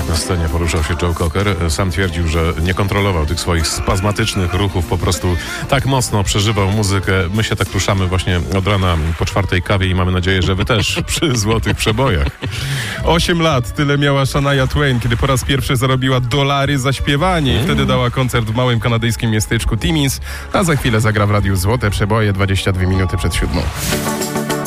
Na scenie poruszał się Joe Cocker. Sam twierdził, że nie kontrolował tych swoich spazmatycznych ruchów, po prostu tak mocno przeżywał muzykę. My się tak ruszamy właśnie od rana po 4 kawie i mamy nadzieję, że wy też przy złotych przebojach. 8 lat, tyle miała Shania Twain, kiedy po raz pierwszy zarobiła $, za śpiewanie i wtedy dała koncert w małym kanadyjskim miasteczku Timmins, a za chwilę zagra w radiu Złote Przeboje 22 minuty przed 7.